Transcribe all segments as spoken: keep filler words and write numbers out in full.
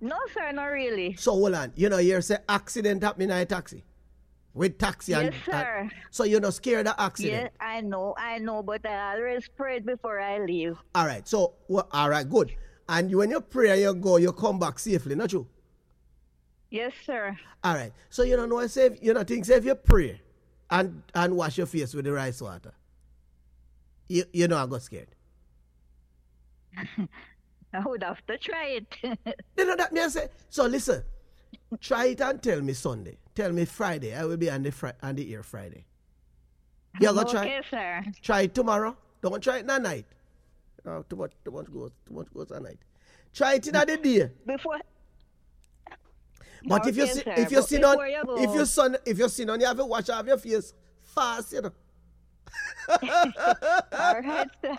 No, sir, not really. So hold on. You know, you say accident happening in a taxi. With taxi and, Yes, sir. and so you're not scared of accident. Yeah, I know, I know, but I always prayed before I leave. All right. So well, all right, good. And you, when you pray and you go, you come back safely, not you? Yes, sir. All right. So you don't know say if, you know think say if you pray and and wash your face with the rice water. You you know I got scared. I would have to try it. You know that me I say. So listen, try it and tell me Sunday. Tell me Friday. I will be on the fri- on the air Friday. You gonna okay, try? Okay, sir. Try it tomorrow. Don't try it in the night. No, too much, too much goes, too much goes at night. Try it in the day. Before. But okay, if you see, sir, if you sit on, you go, if you son, if you sit on, you have to wash off your face fast, you know. all right, sir.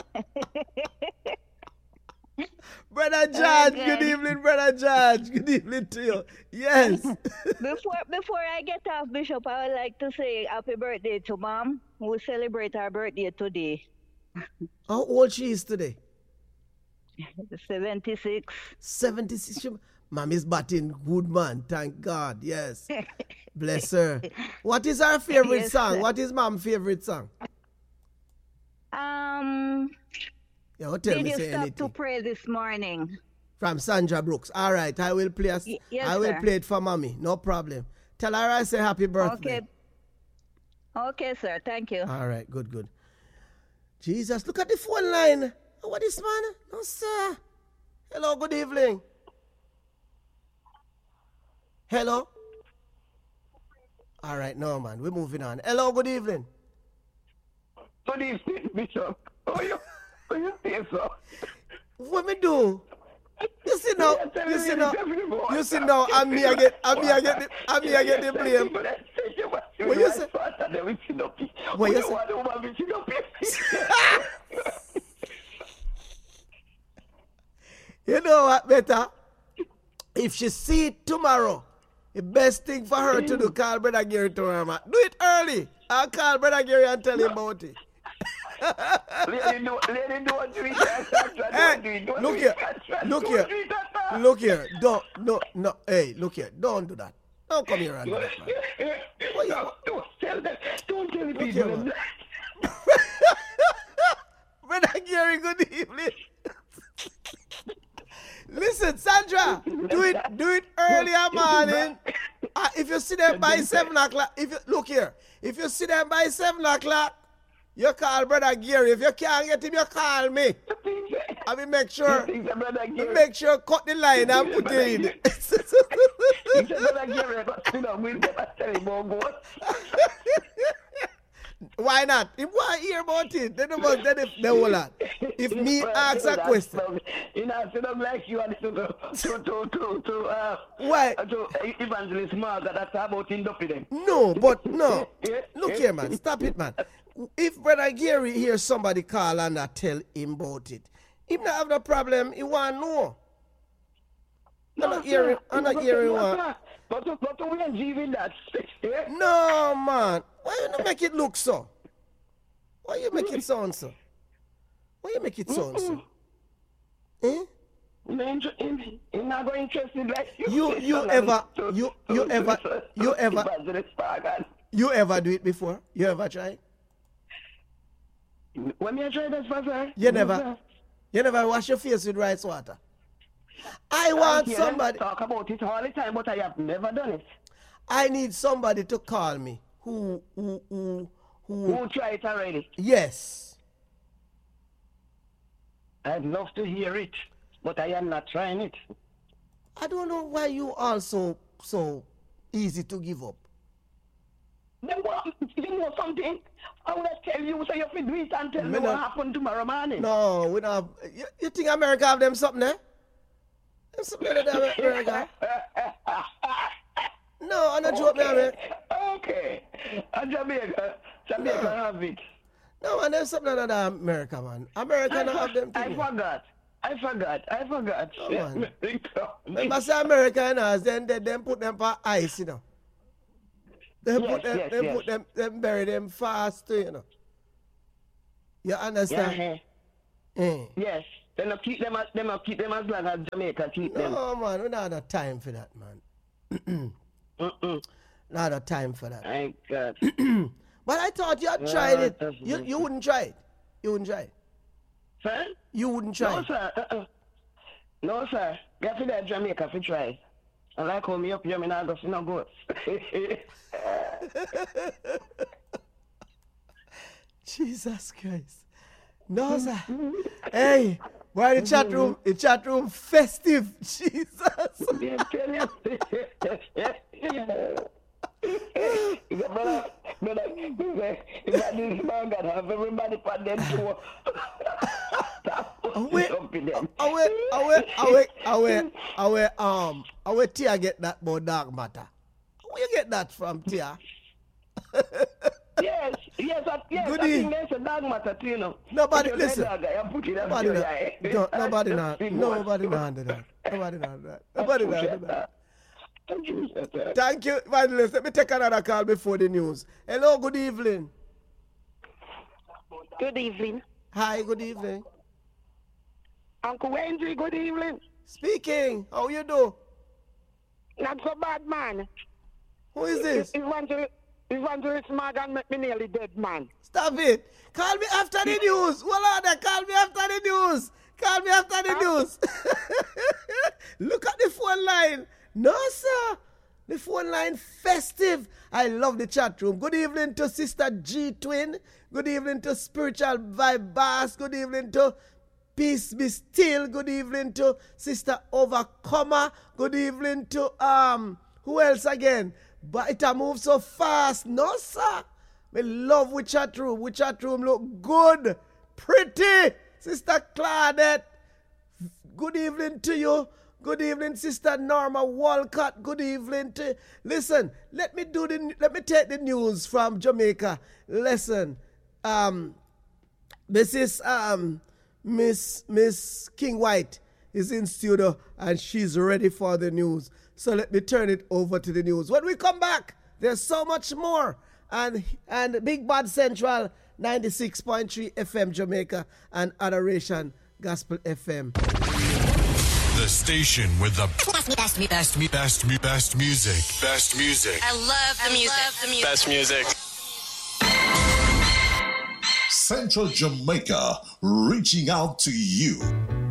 Brother George, good evening, Brother George. Good evening to you. Yes. before before I get off, Bishop, I would like to say happy birthday to Mom, who celebrate her birthday today. How old she is today? seventy-six. seventy-six. Mom is batting good, man. Thank God. Yes. Bless her. What is her favorite Yes, song? sir. What is Mom's favorite song? Um, Yeah, don't tell did me you say stop anything. to pray this morning? From Sandra Brooks. All right, I will play. A, Y- yes, I will sir. play it for mommy. No problem. Tell her I say happy birthday. Okay. Okay, sir. Thank you. All right, good, good. Jesus, look at the phone line. Oh, what is man? No, sir. Hello, good evening. Hello. All right, no, man. We're moving on. Hello, good evening. Good evening, Bishop. Oh, you, oh, you say so? What me do? You see now, Yeah, tell you me see the now, devil more. you see now, I'm me I get, I'm me I get the, I'm me I get the blame. What What you say? What you say? You know what, better? If she see it tomorrow, the best thing for her to do, call Brother Gary tomorrow, man. Do it early. I'll call Brother Gary and tell him about it. Lady, do, lady, don't do it. Don't do Hey, it. Don't look do here, it. look Don't here, do it, Tata. look here. Don't, no, no. Hey, look here. Don't do that. Don't come here and do that, man. What you- No, don't tell them. Don't tell the Look here, people. man. Brother Gary, good evening. Listen, Sandra, do it, do it earlier morning. Uh, if you see them by seven o'clock, if you look here, if you see them by seven o'clock, you call Brother Gary. If you can't get him, you call me. I will make sure, Things are Brother Gary. make sure cut the line and put it in. He said, Brother Gary, but you know, we'll never tell him more go. Why not? If want to hear about it, then about then if they will not. If me ask a question, You know, instead of like you and to to to to to uh why? to Evangelist Margaret, that's about in up with them. No, but no. Look here, man. Stop it, man. If Brother Gary hears somebody call and I tell him about it, he not have no problem. He want to know. I'm not hearing. I'm not hearing one. But to but to we and give in that. Yeah? No, man. Why you not make it look so? Why you make it sound so? Why you make it sound so? Eh? He's not going interested like you. You you ever you you ever you ever you ever do it before? You ever try? When you try that, Father? You never you never wash your face with rice water. I want hear somebody. them talk about it all the time, but I have never done it. I need somebody to call me who who who who. Who try it already? Yes. I'd love to hear it, but I am not trying it. I don't know why you are so so easy to give up. Then what? You know something? I will tell you so you have to do it and tell me, Me what not- happened tomorrow morning. No, we don't have. You, you think America have them something there? Them something there that America? No, I'm not joking, man. Okay. And Jamaica, Jamaica No. have it. No, man, there's something like that America, man. America I, don't have them for- I things. forgot. I forgot. I forgot. Oh, man. Remember say America, you know, then they them put them for ice, you know. They Yes, put them, yes, they yes. put them, them bury them fast too, you know. You understand? Yeah, Eh. yes. Then I keep them as them I keep them as long as Jamaica keep them. No, man, we not have time for that, man. Mm-mm. Not have time for that. Thank God. But I thought you had tried it. You, you wouldn't try it. You wouldn't try it. Sir? You wouldn't try No, it. sir. Uh-uh. No, sir. Get to that Jamaica for try. I like how me up here, me not go see no goats. Jesus Christ. No, sir. Hey, why the chat room? The chat room festive. Jesus. Yeah, tell you. Brother, brother, if I do this man, God have everybody for them too. Away, away, away, away, away, away, um, away, Tia get that about dark matter. Where you get that from, Tia? Yes, yes, I, yes, Good I e- think there's a dog matter too, you know. Nobody, Because listen. that dog, I put it up Nobody, to your not, eye. no, nobody, not, Big nobody, one. not under that. Nobody, not under that. Nobody, not under that. Thank you, sir. Thank you, Evangelist. Let me take another call before the news. Hello, good evening. Good evening. Hi, good evening. Uncle Wendy, good evening. Speaking. How you do? Not so bad, man. Who is this? Evangelist, Evangelist Morgan make me nearly dead, man. Stop it. Call me after the news. Hold on there. Call me after the news. Call me after the news. Look at the phone line. No, sir. The phone line festive. I love the chat room. Good evening to Sister G Twin. Good evening to Spiritual Vibe Bass. Good evening to Peace Be Still. Good evening to Sister Overcomer. Good evening to, um, who else again? But it a move so fast. No, sir. We love we chat room. We chat room look good. Pretty. Sister Claudette. Good evening to you. Good evening, Sister Norma Walcott. Good evening to... Listen, let me do the... Let me take the news from Jamaica. Listen, um, this is um, Miss Miss King White is in studio and she's ready for the news. So let me turn it over to the news. When we come back, there's so much more. And and Big Bad Central ninety-six point three F M Jamaica and Adoration Gospel F M. The station with the best, best, best, best, best, best music. Best music. I love the music. Love the music. Best music. Central Jamaica, reaching out to you.